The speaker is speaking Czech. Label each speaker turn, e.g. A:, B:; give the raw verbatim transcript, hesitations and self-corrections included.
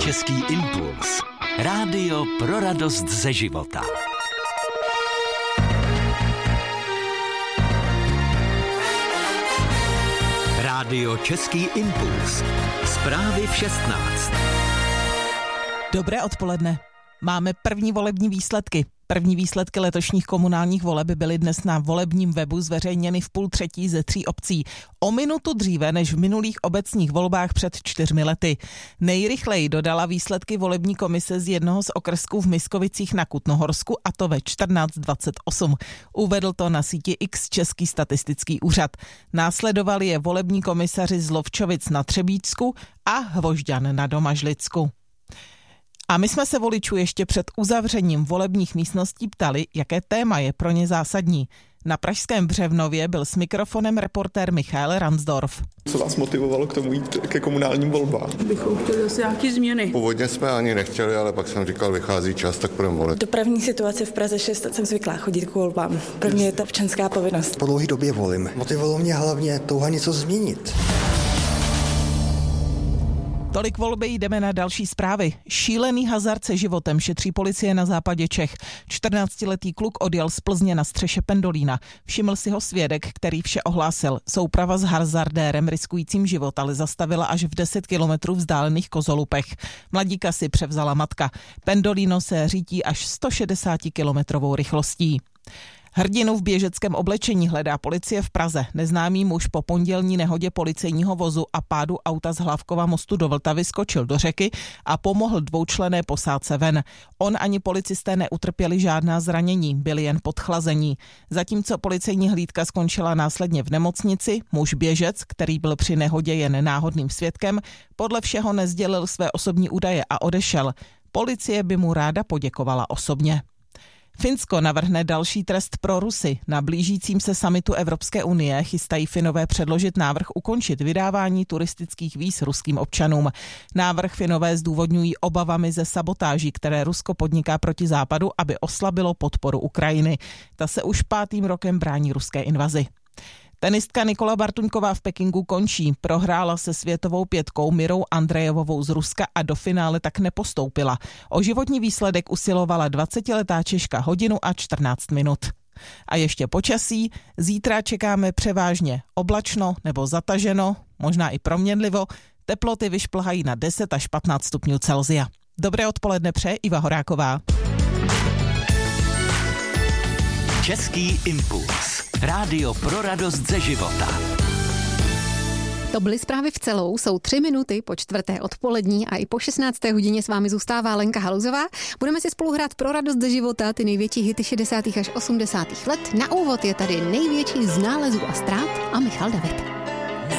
A: Český impuls. Rádio pro radost ze života. Rádio Český impuls. Zprávy v šestnáct.
B: Dobré odpoledne. Máme první volební výsledky. První výsledky letošních komunálních voleb byly dnes na volebním webu zveřejněny v půl třetí ze tří obcí. O minutu dříve než v minulých obecních volbách před čtyřmi lety. Nejrychleji dodala výsledky volební komise z jednoho z okrsků v Myskovicích na Kutnohorsku, a to ve čtrnáct dvacet osm. Uvedl to na síti X Český statistický úřad. Následovali je volební komisaři z Lovčovic na Třebíčsku a Hvožďan na Domažlicku. A my jsme se voličů ještě před uzavřením volebních místností ptali, jaké téma je pro ně zásadní. Na pražském Břevnově byl s mikrofonem reportér Michael Ransdorf.
C: Co vás motivovalo k tomu jít ke komunálním volbám?
D: Bychom chtěli zase nějaké změny.
E: Původně jsme ani nechtěli, ale pak jsem říkal, vychází čas, tak budeme volit.
F: Dopravní situace v Praze šest jsem zvyklá chodit k volbám. Pro mě je to občanská povinnost.
G: Po dlouhé době volím. Motivovalo mě hlavně touha něco změnit.
B: Tolik volby, jdeme na další zprávy. Šílený hazard se životem šetří policie na západě Čech. čtrnáctiletý kluk odjel z Plzně na střeše pendolína. Všiml si ho svědek, který vše ohlásil. Souprava s hazardérem riskujícím život ale zastavila až v deset kilometrů vzdálených Kozolupech. Mladíka si převzala matka. Pendolino se řítí až sto šedesát kilometrovou rychlostí. Hrdinu v běžeckém oblečení hledá policie v Praze. Neznámý muž po pondělní nehodě policejního vozu a pádu auta z Hlavkova mostu do Vltavy skočil do řeky a pomohl dvoučlenné posádce ven. On ani policisté neutrpěli žádná zranění, byli jen podchlazení. Zatímco policejní hlídka skončila následně v nemocnici, muž běžec, který byl při nehodě jen náhodným svědkem, podle všeho nezdělil své osobní údaje a odešel. Policie by mu ráda poděkovala osobně. Finsko navrhne další trest pro Rusy. Na blížícím se summitu Evropské unie chystají Finové předložit návrh ukončit vydávání turistických víz ruským občanům. Návrh Finové zdůvodňují obavami ze sabotáží, které Rusko podniká proti západu, aby oslabilo podporu Ukrajiny. Ta se už pátým rokem brání ruské invazi. Tenistka Nikola Bartuňková v Pekingu končí. Prohrála se světovou pětkou Mirou Andrejevovou z Ruska a do finále tak nepostoupila. O životní výsledek usilovala dvacetiletá Češka hodinu a čtrnáct minut. A ještě počasí. Zítra čekáme převážně oblačno nebo zataženo, možná i proměnlivo. Teploty vyšplhají na deset až patnáct stupňů Celsia. Dobré odpoledne přeje Iva Horáková.
A: Český impuls. Rádio pro radost ze života.
H: To byly zprávy v celou, jsou tři minuty po čtvrté odpolední a i po šestnácté hodině s vámi zůstává Lenka Haluzová. Budeme si spolu hrát pro radost ze života ty největší hity šedesátých až osmdesátých let. Na úvod je tady největší z nálezů a ztrát a Michal David.